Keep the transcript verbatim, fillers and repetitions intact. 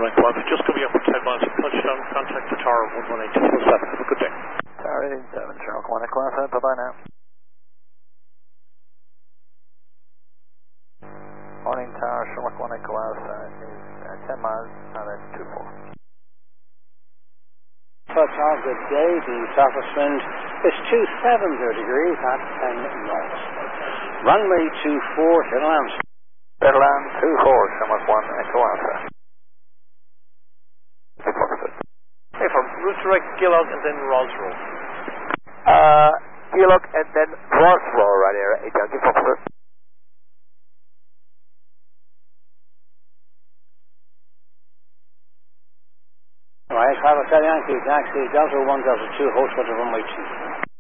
one nine five, just coming up for ten miles of touchdown, contact the tower one one eight two four seven. Have a good day. Tower eight seven, Sherlock one Echo Alpha, bye bye now. Morning Tower, Sherlock one Echo Alpha is uh, ten miles, now that's two four. Tower, good day. The southwest wind is two seventy degrees at ten knots. Runway two four, Headlands. Headland two four, Sherlock one Echo Alpha. Hey, from route direct Gillock and then Roswell. Uh, Gillock and then Roswell right here, eight Yankee Foxtrot. Right, Five Hotel Yankee, taxi Delta one Delta two, hold for the runway two four.